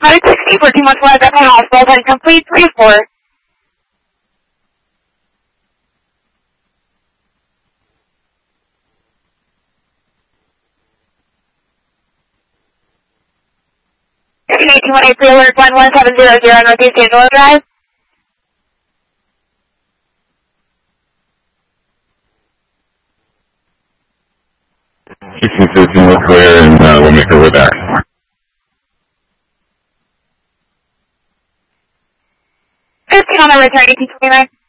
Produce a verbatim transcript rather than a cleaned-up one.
Medic sixty, fourteen one four, Bethany Hospital, heading complete, three four. eighteen one eight three, alert one one seven zero zero, Northeast Angelo Drive. sixteen fifteen, we're clear, and uh, we'll make our way back. fifteen on the return, eighteen twenty-nine.